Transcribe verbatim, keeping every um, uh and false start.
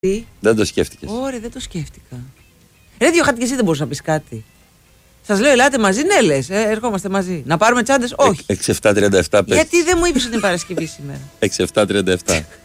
Τι? Δεν το σκέφτηκες. Ωραία, δεν το σκέφτηκα. Ρε Διοχάτη, και εσύ δεν μπορούσα να πεις κάτι. Σας λέω, ελάτε μαζί, ναι, λες. Ε, ερχόμαστε μαζί. Να πάρουμε τσάντες, όχι. έξι επτά τριάντα επτά Γιατί δεν μου είπες ότι είναι Παρασκευή σήμερα. έξι επτά τριάντα επτά